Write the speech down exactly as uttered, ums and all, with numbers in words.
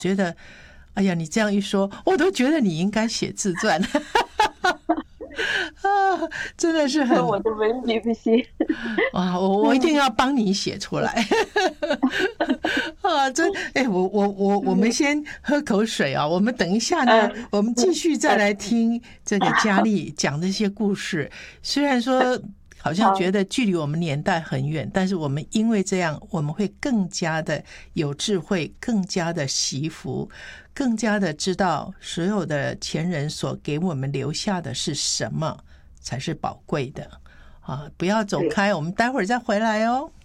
觉得，哎呀，你这样一说，我都觉得你应该写自传。啊，真的是很我的文笔不行啊！我我一定要帮你写出来。啊，真哎，我我我我们先喝口水啊！我们等一下呢， 嗯我们继续再来听这个佳丽讲这些故事。虽然说好像觉得距离我们年代很远，但是我们因为这样，我们会更加的有智慧，更加的惜福，更加的知道所有的前人所给我们留下的是什么才是宝贵的啊！不要走开，我们待会儿再回来哦。